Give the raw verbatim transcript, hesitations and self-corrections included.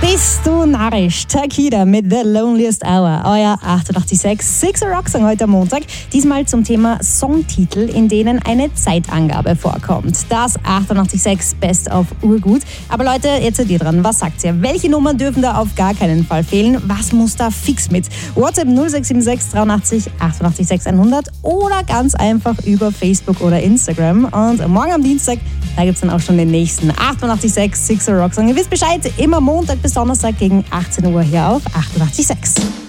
Bist du narrisch? Takida mit The Loneliest Hour. Euer achtundachtzig Komma sechs Sixer Rock Song heute am Montag. Diesmal zum Thema Songtitel, in denen eine Zeitangabe vorkommt. Das achtundachtzig Komma sechs Best of Urgut. Aber Leute, jetzt seid ihr dran. Was sagt ihr? Welche Nummern dürfen da auf gar keinen Fall fehlen? Was muss da fix mit? WhatsApp null sechs sieben sechs dreiundachtzig achtundachtzig sechs hundert oder ganz einfach über Facebook oder Instagram. Und morgen am Dienstag, da gibt es dann auch schon den nächsten achtundachtzig Komma sechs Sixer Rock Song. Ihr wisst Bescheid, immer Montag bis Donnerstag gegen achtzehn Uhr hier auf achtundachtzig Komma sechs.